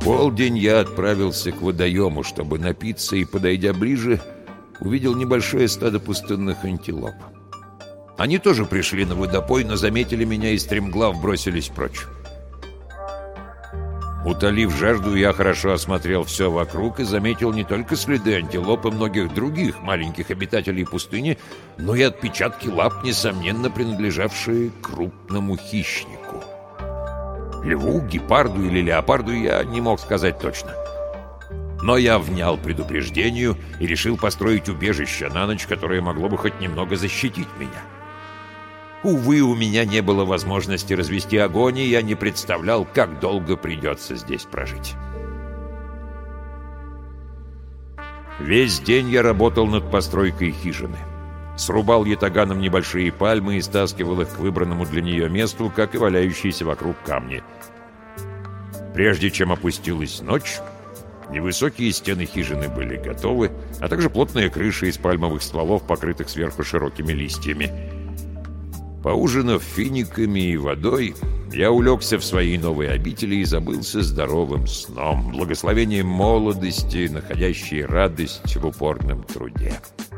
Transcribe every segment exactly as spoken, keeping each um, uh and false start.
полдень я отправился к водоему, чтобы напиться, и, подойдя ближе, увидел небольшое стадо пустынных антилоп. Они тоже пришли на водопой, но заметили меня и стремглав бросились прочь. Утолив жажду, я хорошо осмотрел все вокруг и заметил не только следы антилоп и многих других маленьких обитателей пустыни, но и отпечатки лап, несомненно принадлежавшие крупному хищнику. Льву, гепарду или леопарду я не мог сказать точно. Но я внял предупреждению и решил построить убежище на ночь, которое могло бы хоть немного защитить меня. Увы, у меня не было возможности развести огонь, и я не представлял, как долго придется здесь прожить. Весь день я работал над постройкой хижины. Срубал ятаганом небольшие пальмы и стаскивал их к выбранному для нее месту, как и валяющиеся вокруг камни. Прежде чем опустилась ночь, невысокие стены хижины были готовы, а также плотная крыша из пальмовых стволов, покрытых сверху широкими листьями. Поужинав финиками и водой, я улегся в свои новые обители и забылся здоровым сном, благословением молодости, находящей радость в упорном труде.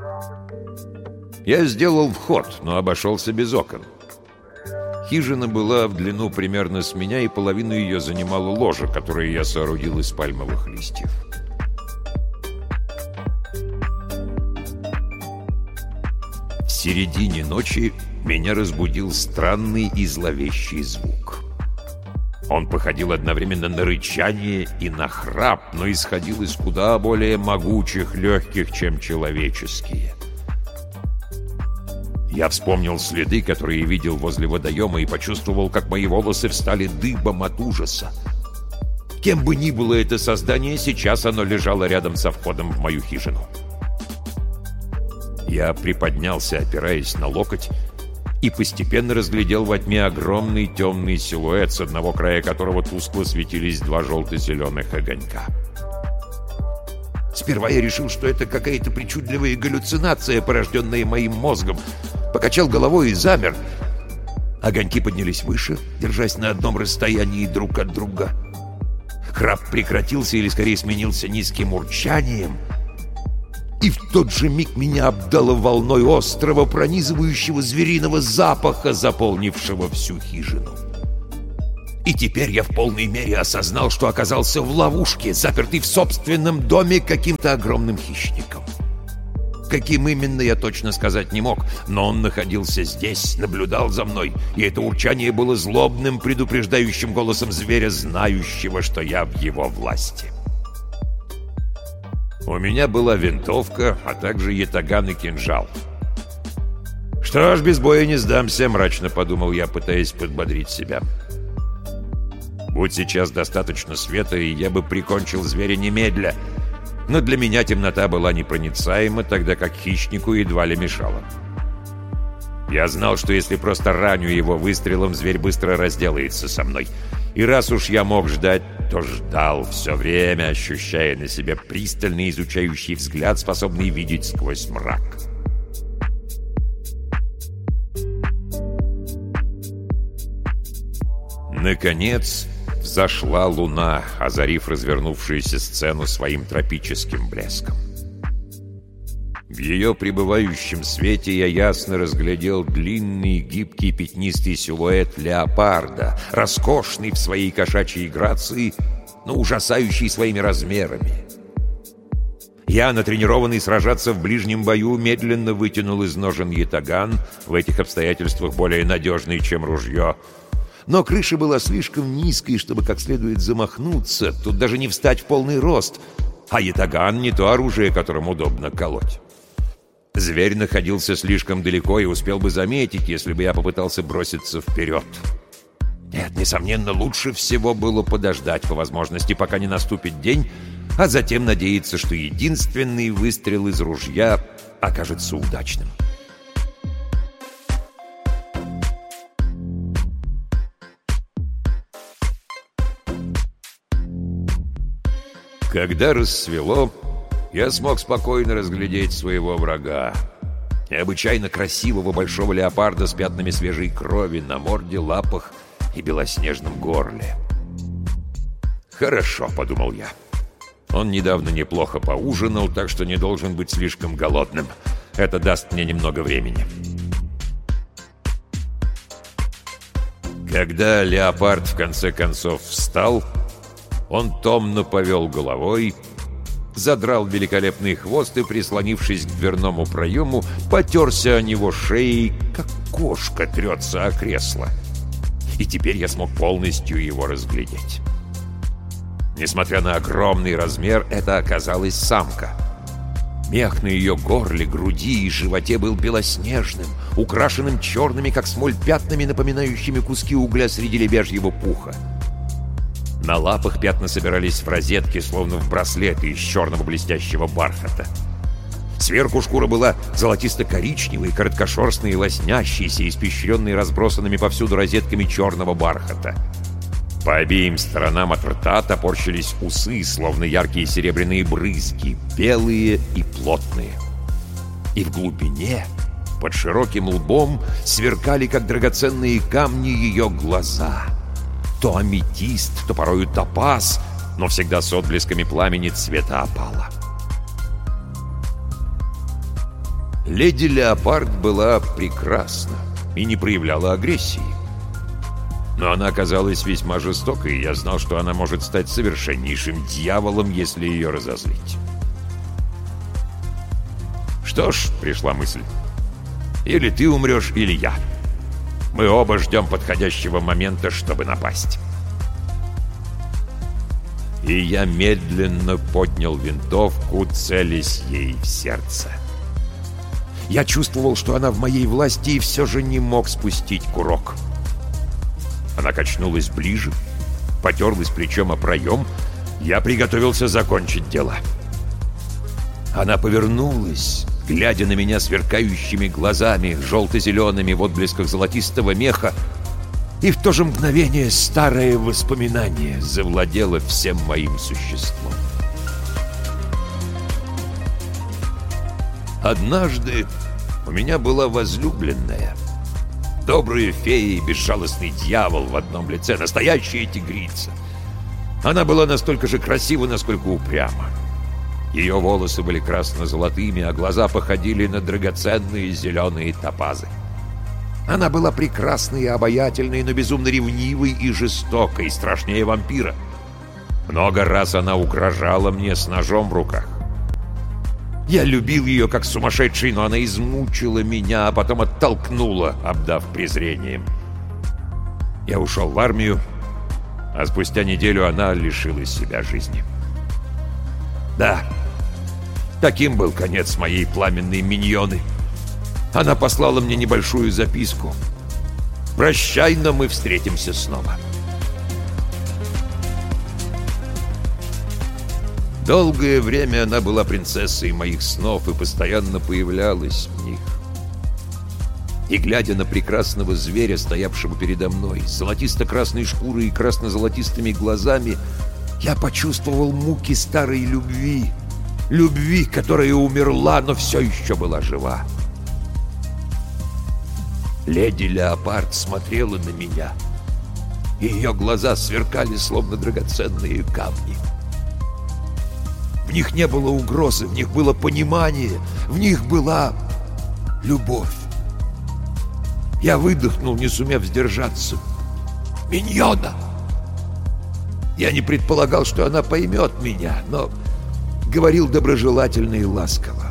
Я сделал вход, но обошелся без окон. Хижина была в длину примерно с меня, и половину ее занимала ложа, которую я соорудил из пальмовых листьев. В середине ночи меня разбудил странный и зловещий звук. Он походил одновременно на рычание и на храп, но исходил из куда более могучих легких, чем человеческие. Я вспомнил следы, которые видел возле водоема, и почувствовал, как мои волосы встали дыбом от ужаса. Кем бы ни было это создание, сейчас оно лежало рядом со входом в мою хижину. Я приподнялся, опираясь на локоть, и постепенно разглядел во тьме огромный темный силуэт, с одного края которого тускло светились два желто-зеленых огонька. Сперва я решил, что это какая-то причудливая галлюцинация, порожденная моим мозгом. Покачал головой и замер. Огоньки поднялись выше, держась на одном расстоянии друг от друга. Храп прекратился или, скорее, сменился низким урчанием. И в тот же миг меня обдало волной острого, пронизывающего звериного запаха, заполнившего всю хижину. И теперь я в полной мере осознал, что оказался в ловушке, запертый в собственном доме каким-то огромным хищником. Каким именно, я точно сказать не мог, но он находился здесь, наблюдал за мной, и это урчание было злобным, предупреждающим голосом зверя, знающего, что я в его власти. У меня была винтовка, а также ятаган и кинжал. «Что ж, без боя не сдамся», — мрачно подумал я, пытаясь подбодрить себя. Будь сейчас достаточно света, и я бы прикончил зверя немедля. Но для меня темнота была непроницаема, тогда как хищнику едва ли мешала. Я знал, что если просто раню его выстрелом, зверь быстро разделается со мной. И раз уж я мог ждать, то ждал все время, ощущая на себе пристальный изучающий взгляд, способный видеть сквозь мрак. Наконец взошла луна, озарив развернувшуюся сцену своим тропическим блеском. В ее пребывающем свете я ясно разглядел длинный, гибкий, пятнистый силуэт леопарда, роскошный в своей кошачьей грации, но ужасающий своими размерами. Я, натренированный сражаться в ближнем бою, медленно вытянул из ножен ятаган, в этих обстоятельствах более надежный, чем ружье. Но крыша была слишком низкой, чтобы как следует замахнуться, тут даже не встать в полный рост, а ятаган — не то оружие, которым удобно колоть. Зверь находился слишком далеко и успел бы заметить, если бы я попытался броситься вперед. Нет, несомненно, лучше всего было подождать по возможности, пока не наступит день, а затем надеяться, что единственный выстрел из ружья окажется удачным. Когда рассвело, я смог спокойно разглядеть своего врага. Необычайно красивого большого леопарда с пятнами свежей крови на морде, лапах и белоснежном горле. «Хорошо», — подумал я. «Он недавно неплохо поужинал, так что не должен быть слишком голодным. Это даст мне немного времени». Когда леопард в конце концов встал, он томно повел головой, задрал великолепный хвост и, прислонившись к дверному проему, потерся о него шеей, как кошка трется о кресло. И теперь я смог полностью его разглядеть. Несмотря на огромный размер, это оказалась самка. Мех на ее горле, груди и животе был белоснежным, украшенным черными, как смоль, пятнами, напоминающими куски угля среди лебяжьего пуха. На лапах пятна собирались в розетки, словно в браслеты из черного блестящего бархата. Сверху шкура была золотисто-коричневой, короткошерстной и лоснящейся, испещренной разбросанными повсюду розетками черного бархата. По обеим сторонам от рта топорщились усы, словно яркие серебряные брызги, белые и плотные. И в глубине, под широким лбом, сверкали, как драгоценные камни, ее глаза. То аметист, то порою топаз, но всегда с отблесками пламени цвета опала. Леди Леопард была прекрасна и не проявляла агрессии. Но она оказалась весьма жестокой, и я знал, что она может стать совершеннейшим дьяволом, если ее разозлить. «Что ж», — пришла мысль, — «или ты умрешь, или я. Мы оба ждем подходящего момента, чтобы напасть». И я медленно поднял винтовку, целясь ей в сердце. Я чувствовал, что она в моей власти, и все же не мог спустить курок. Она качнулась ближе, потерлась плечом о проем. Я приготовился закончить дело. Она повернулась, глядя на меня сверкающими глазами, желто-зелеными в отблесках золотистого меха, и в то же мгновение старое воспоминание завладело всем моим существом. Однажды у меня была возлюбленная, добрая фея и безжалостный дьявол в одном лице, настоящая тигрица. Она была настолько же красива, насколько упряма. Ее волосы были красно-золотыми, а глаза походили на драгоценные зеленые топазы. Она была прекрасной и обаятельной, но безумно ревнивой и жестокой, страшнее вампира. Много раз она угрожала мне с ножом в руках. Я любил ее как сумасшедший, но она измучила меня, а потом оттолкнула, обдав презрением. Я ушел в армию, а спустя неделю она лишила себя жизни. Да, таким был конец моей пламенной миньоны. Она послала мне небольшую записку: «Прощай, но мы встретимся снова». Долгое время она была принцессой моих снов и постоянно появлялась в них. И, глядя на прекрасного зверя, стоявшего передо мной, с золотисто-красной шкурой и красно-золотистыми глазами, я почувствовал муки старой любви, любви, которая умерла, но все еще была жива. Леди Леопард смотрела на меня, и ее глаза сверкали, словно драгоценные камни. В них не было угрозы, в них было понимание, в них была любовь. Я выдохнул, не сумев сдержаться. «Миньона!» Я не предполагал, что она поймет меня, но говорил доброжелательно и ласково.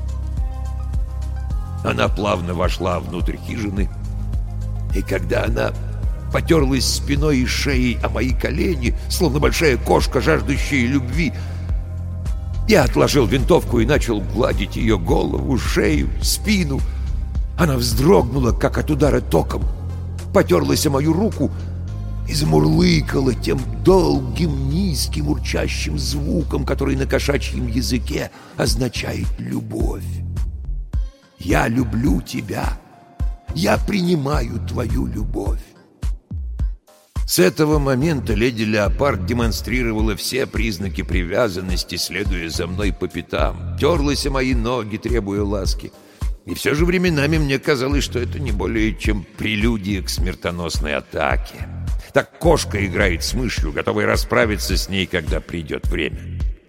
Она плавно вошла внутрь хижины, и когда она потерлась спиной и шеей о мои колени, словно большая кошка, жаждущая любви, я отложил винтовку и начал гладить ее голову, шею, спину. Она вздрогнула, как от удара током, потерлась о мою руку и замурлыкала тем долгим, низким, урчащим звуком, который на кошачьем языке означает «любовь». «Я люблю тебя. Я принимаю твою любовь». С этого момента леди Леопард демонстрировала все признаки привязанности, следуя за мной по пятам, терлась о мои ноги, требуя ласки. И все же временами мне казалось, что это не более чем прелюдия к смертоносной атаке. Так кошка играет с мышью, готовая расправиться с ней, когда придет время.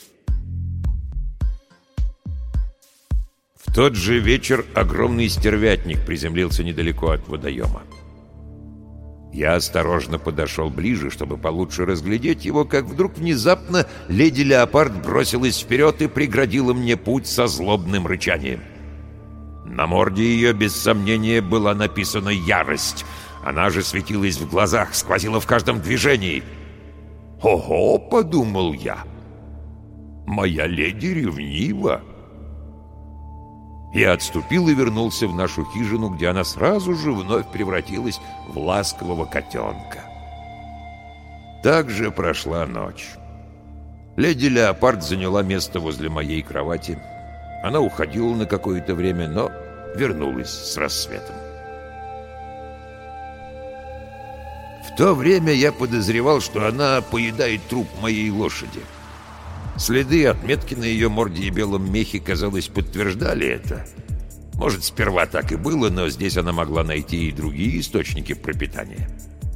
В тот же вечер огромный стервятник приземлился недалеко от водоема. Я осторожно подошел ближе, чтобы получше разглядеть его, как вдруг внезапно леди Леопард бросилась вперед и преградила мне путь со злобным рычанием. На морде ее, без сомнения, была написана ярость. Она же светилась в глазах, сквозила в каждом движении. «Ого!» — подумал я. «Моя леди ревнива!» Я отступил и вернулся в нашу хижину, где она сразу же вновь превратилась в ласкового котенка. Так же прошла ночь. Леди Леопард заняла место возле моей кровати. Она уходила на какое-то время, но вернулась с рассветом. В то время я подозревал, что она поедает труп моей лошади. Следы отметки на ее морде и белом мехе, казалось, подтверждали это. Может, сперва так и было, но здесь она могла найти и другие источники пропитания.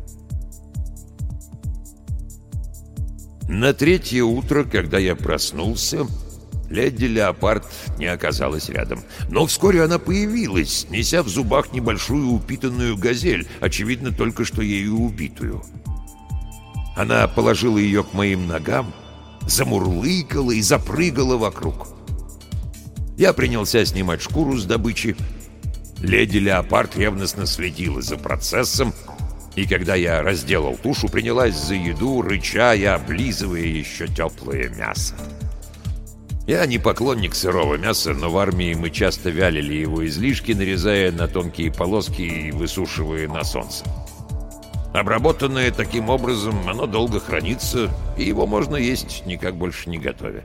На третье утро, когда я проснулся, леди Леопард не оказалась рядом. Но вскоре она появилась, неся в зубах небольшую упитанную газель, очевидно, только что ею убитую. Она положила ее к моим ногам, замурлыкала и запрыгала вокруг. Я принялся снимать шкуру с добычи. Леди Леопард ревностно следила за процессом, и когда я разделал тушу, принялась за еду, рыча и облизывая еще теплое мясо. Я не поклонник сырого мяса, но в армии мы часто вялили его излишки, нарезая на тонкие полоски и высушивая на солнце. Обработанное таким образом, оно долго хранится, и его можно есть, никак больше не готовя.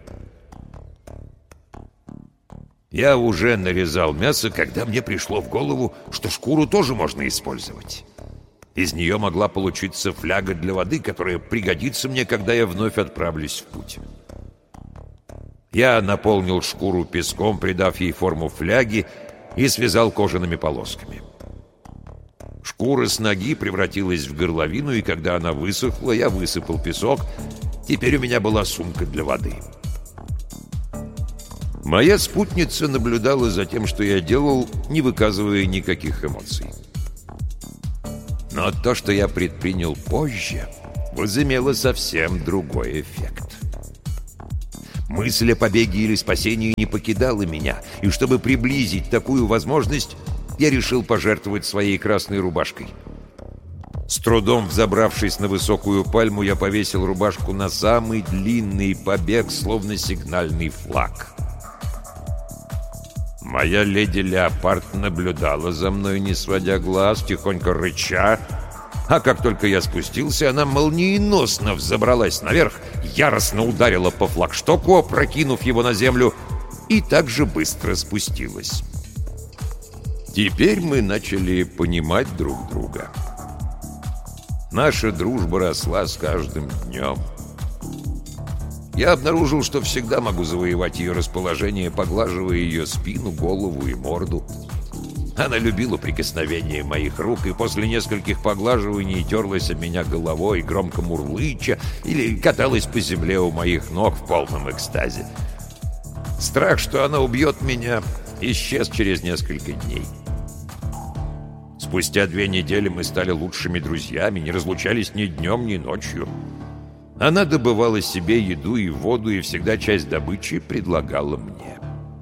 Я уже нарезал мясо, когда мне пришло в голову, что шкуру тоже можно использовать. Из нее могла получиться фляга для воды, которая пригодится мне, когда я вновь отправлюсь в путь. Я наполнил шкуру песком, придав ей форму фляги, и связал кожаными полосками. Шкура с ноги превратилась в горловину, и когда она высохла, я высыпал песок. Теперь у меня была сумка для воды. Моя спутница наблюдала за тем, что я делал, не выказывая никаких эмоций. Но то, что я предпринял позже, возымело совсем другой эффект. Мысль о побеге или спасении не покидала меня, и чтобы приблизить такую возможность, я решил пожертвовать своей красной рубашкой. С трудом взобравшись на высокую пальму, я повесил рубашку на самый длинный побег, словно сигнальный флаг. Моя леди Леопард наблюдала за мной, не сводя глаз, тихонько рыча, а как только я спустился, она молниеносно взобралась наверх, яростно ударила по флагштоку, опрокинув его на землю, и так же быстро спустилась. Теперь мы начали понимать друг друга. Наша дружба росла с каждым днем. Я обнаружил, что всегда могу завоевать ее расположение, поглаживая ее спину, голову и морду. Она любила прикосновение моих рук, и после нескольких поглаживаний терлась об меня головой, громко мурлыча, или каталась по земле у моих ног в полном экстазе. Страх, что она убьет меня, исчез через несколько дней. Спустя две недели мы стали лучшими друзьями, не разлучались ни днем, ни ночью. Она добывала себе еду и воду, и всегда часть добычи предлагала мне.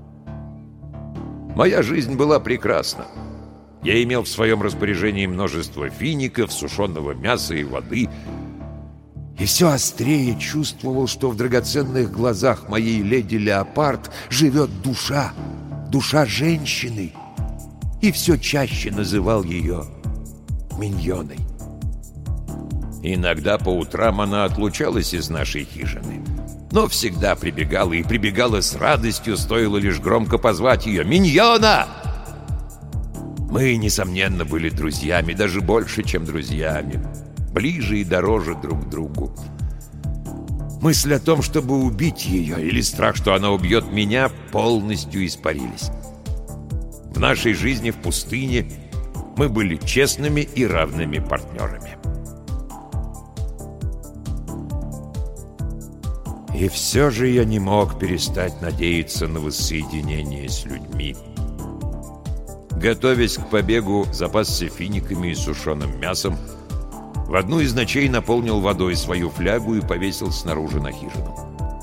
Моя жизнь была прекрасна. Я имел в своем распоряжении множество фиников, сушеного мяса и воды, и все острее чувствовал, что в драгоценных глазах моей леди Леопард живет душа, душа женщины, и все чаще называл ее миньоной. Иногда по утрам она отлучалась из нашей хижины, но всегда прибегала, и прибегала с радостью, стоило лишь громко позвать ее: «Миньона!» Мы, несомненно, были друзьями, даже больше, чем друзьями, ближе и дороже друг другу. Мысль о том, чтобы убить ее, или страх, что она убьет меня, полностью испарились. В нашей жизни в пустыне мы были честными и равными партнерами. И все же я не мог перестать надеяться на воссоединение с людьми. Готовясь к побегу, запасся финиками и сушеным мясом. В одну из ночей наполнил водой свою флягу и повесил снаружи на хижину.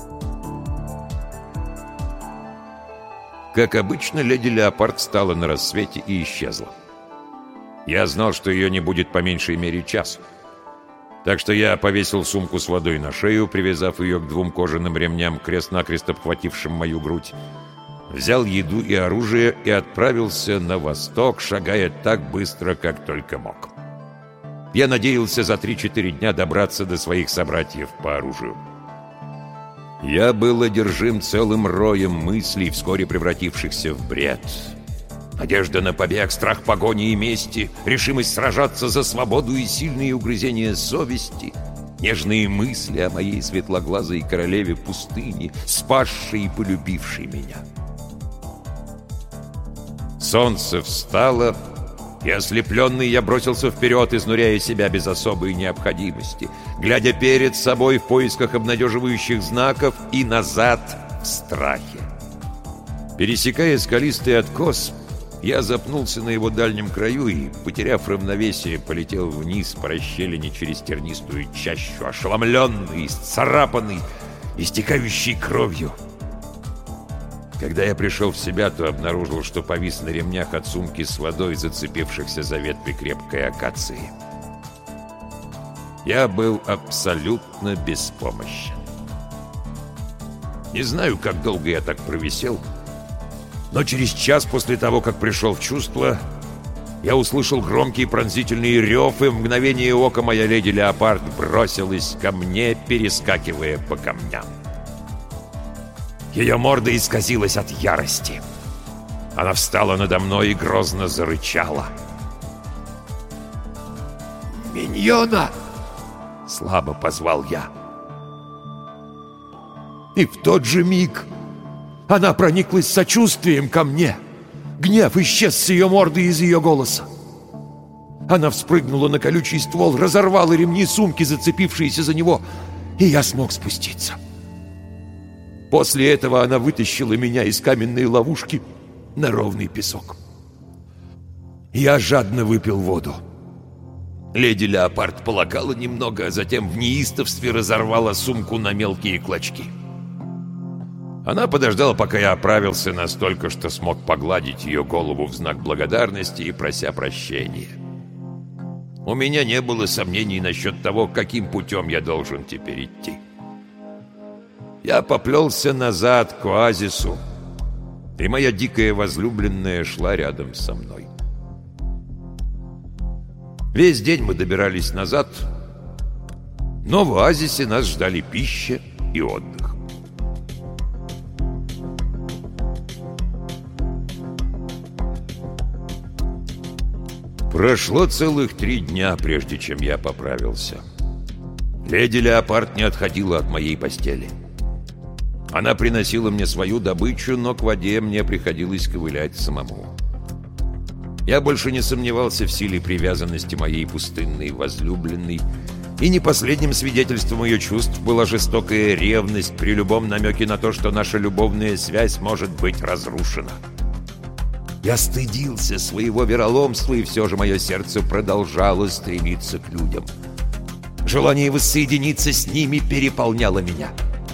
Как обычно, леди Леопард встала на рассвете и исчезла. Я знал, что ее не будет по меньшей мере часу. Так что я повесил сумку с водой на шею, привязав ее к двум кожаным ремням, крест-накрест обхватившим мою грудь, взял еду и оружие и отправился на восток, шагая так быстро, как только мог. Я надеялся за три-четыре дня добраться до своих собратьев по оружию. Я был одержим целым роем мыслей, вскоре превратившихся в бред. Надежда на побег, страх погони и мести, решимость сражаться за свободу и сильные угрызения совести, нежные мысли о моей светлоглазой королеве пустыни, спасшей и полюбившей меня. Солнце встало, и ослепленный я бросился вперед, изнуряя себя без особой необходимости, глядя перед собой в поисках обнадеживающих знаков и назад в страхе. Пересекая скалистый откос, я запнулся на его дальнем краю и, потеряв равновесие, полетел вниз по расщелине через тернистую чащу, ошеломленный, исцарапанный, истекающий кровью. Когда я пришел в себя, то обнаружил, что повис на ремнях от сумки с водой, зацепившихся за ветви крепкой акации. Я был абсолютно беспомощен. Не знаю, как долго я так провисел, но через час после того, как пришел в чувство, я услышал громкий пронзительный рев, и в мгновение ока моя леди Леопард бросилась ко мне, перескакивая по камням. Ее морда исказилась от ярости. Она встала надо мной и грозно зарычала. «Миньона!» — слабо позвал я. И в тот же миг она прониклась сочувствием ко мне. Гнев исчез с ее морды и из ее голоса. Она вспрыгнула на колючий ствол, разорвала ремни сумки, зацепившиеся за него, и я смог спуститься. После этого она вытащила меня из каменной ловушки на ровный песок. Я жадно выпил воду. Леди Леопард полагала немного, а затем в неистовстве разорвала сумку на мелкие клочки. Она подождала, пока я оправился настолько, что смог погладить ее голову в знак благодарности и прося прощения. У меня не было сомнений насчет того, каким путем я должен теперь идти. Я поплелся назад к оазису, и моя дикая возлюбленная шла рядом со мной. Весь день мы добирались назад, но в оазисе нас ждали пища и отдых. Прошло целых три дня, прежде чем я поправился. Леди Леопард не отходила от моей постели. Она приносила мне свою добычу, но к воде мне приходилось ковылять самому. Я больше не сомневался в силе привязанности моей пустынной возлюбленной, и не последним свидетельством ее чувств была жестокая ревность при любом намеке на то, что наша любовная связь может быть разрушена. Я стыдился своего вероломства, и все же мое сердце продолжало стремиться к людям. Желание воссоединиться с ними переполняло меня.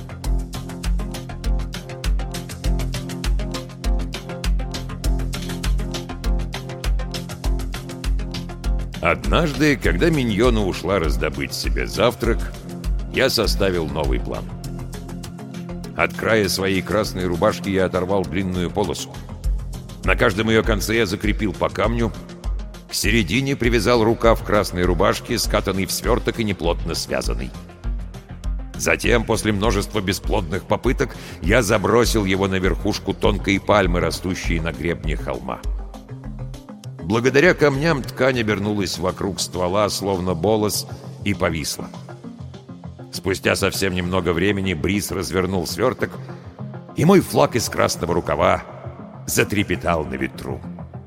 Однажды, когда Миньона ушла раздобыть себе завтрак, я составил новый план. От края своей красной рубашки я оторвал длинную полосу. На каждом ее конце я закрепил по камню. К середине привязал рукав красной рубашки, скатанный в сверток и неплотно связанный. Затем, после множества бесплодных попыток, я забросил его на верхушку тонкой пальмы, растущей на гребне холма. Благодаря камням ткань обернулась вокруг ствола, словно болос, и повисла. Спустя совсем немного времени бриз развернул сверток, и мой флаг из красного рукава затрепетал на ветру.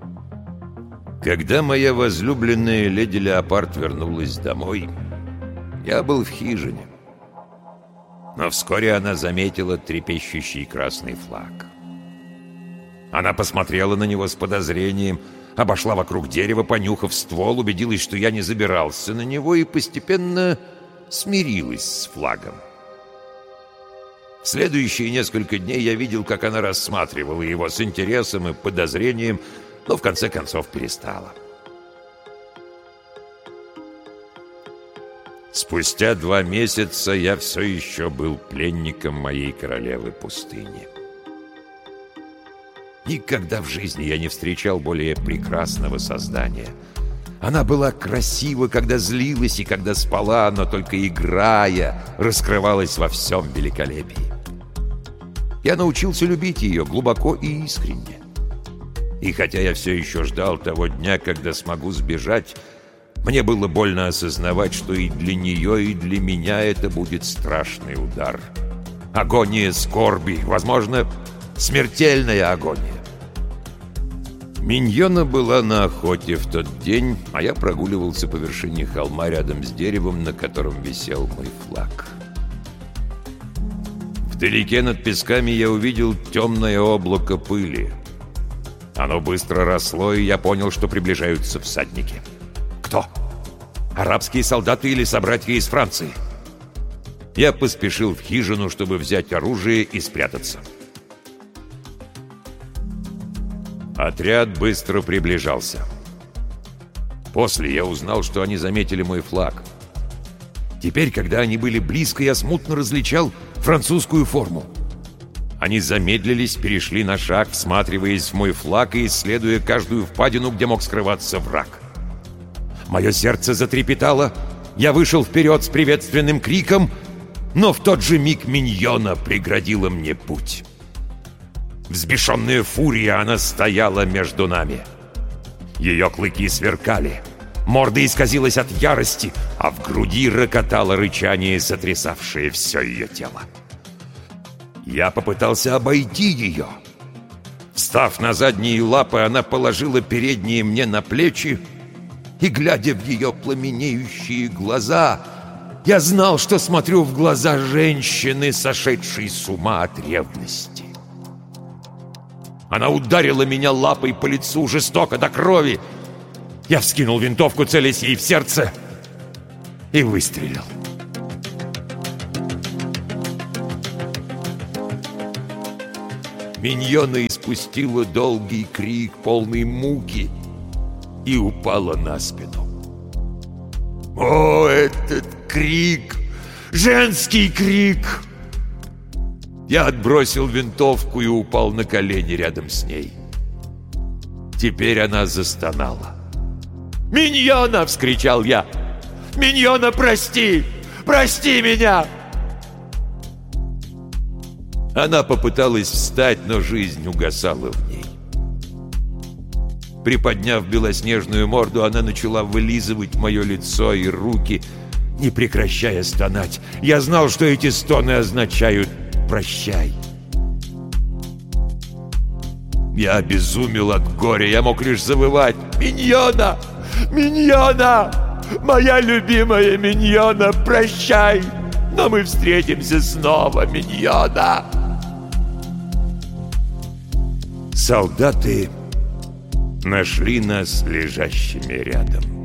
Когда моя возлюбленная леди Леопард вернулась домой, я был в хижине. Но вскоре она заметила трепещущий красный флаг. Она посмотрела на него с подозрением, обошла вокруг дерева, понюхав ствол, убедилась, что я не забирался на него, и постепенно смирилась с флагом. В следующие несколько дней я видел, как она рассматривала его с интересом и подозрением, но в конце концов перестала. Спустя два месяца я все еще был пленником моей королевы пустыни. Никогда в жизни я не встречал более прекрасного создания. Она была красива, когда злилась и когда спала, но только играя, раскрывалась во всем великолепии. Я научился любить ее глубоко и искренне. И хотя я все еще ждал того дня, когда смогу сбежать, мне было больно осознавать, что и для нее, и для меня это будет страшный удар. Агония скорби, возможно, смертельная агония. Миньона была на охоте в тот день, а я прогуливался по вершине холма рядом с деревом, на котором висел мой флаг. Вдалеке над песками я увидел темное облако пыли. Оно быстро росло, и я понял, что приближаются всадники. Кто? Арабские солдаты или собратья из Франции? Я поспешил в хижину, чтобы взять оружие и спрятаться. Отряд быстро приближался. После я узнал, что они заметили мой флаг. Теперь, когда они были близко, я смутно различал французскую форму. Они замедлились, перешли на шаг, всматриваясь в мой флаг и исследуя каждую впадину, где мог скрываться враг. Мое сердце затрепетало, я вышел вперед с приветственным криком, но в тот же миг Миньона преградила мне путь. Взбешенная фурия, она стояла между нами. Ее клыки сверкали, морда исказилась от ярости, а в груди рокотало рычание, сотрясавшее все ее тело. Я попытался обойти ее. Встав на задние лапы, она положила передние мне на плечи, и, глядя в ее пламенеющие глаза, я знал, что смотрю в глаза женщины, сошедшей с ума от ревности. Она ударила меня лапой по лицу жестоко до крови. Я вскинул винтовку, целясь ей в сердце, и выстрелил. Миньона испустила долгий крик, полный муки, и упала на спину. О, этот крик! Женский крик! Я отбросил винтовку и упал на колени рядом с ней. Теперь она застонала. «Миньона!» — вскричал я. «Миньона, прости! Прости меня!» Она попыталась встать, но жизнь угасала в ней. Приподняв белоснежную морду, она начала вылизывать мое лицо и руки, не прекращая стонать. Я знал, что эти стоны означают «прощай». Я обезумел от горя, я мог лишь завывать: «Миньона! Миньона! Моя любимая Миньона, прощай! Но мы встретимся снова, Миньона!» Солдаты нашли нас лежащими рядом.